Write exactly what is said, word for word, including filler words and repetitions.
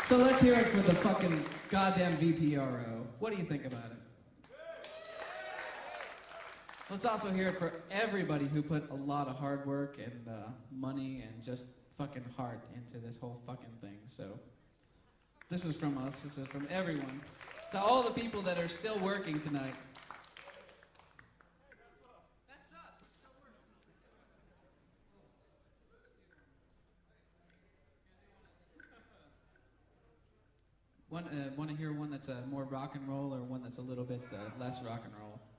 So let's hear it for the fucking goddamn V P R O. What do you think about it? Let's also hear it for everybody who put a lot of hard work and uh, money and just fucking heart into this whole fucking thing. So this is from us. This is from everyone. To all the people that are still working tonight. That's us. We're still working. One, uh, want to hear one that's uh, more rock and roll or one that's a little bit uh, less rock and roll?